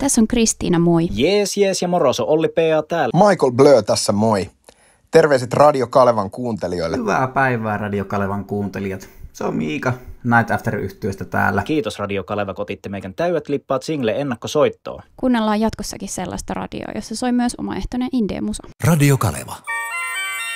Tässä on Kristiina, moi. Jees ja moroso, Olli P.A. täällä. Michael Blö tässä, moi. Terveiset Radio Kalevan kuuntelijoille. Hyvää päivää Radio Kalevan kuuntelijat. Se on Miika Night After-yhtyeestä täällä. Kiitos Radio Kaleva, kotitte meikän täydet lippaat single ennakkosoittoon. Kuunnellaan jatkossakin sellaista radioa, jossa soi myös omaehtoinen indie-musa. Radio Kaleva.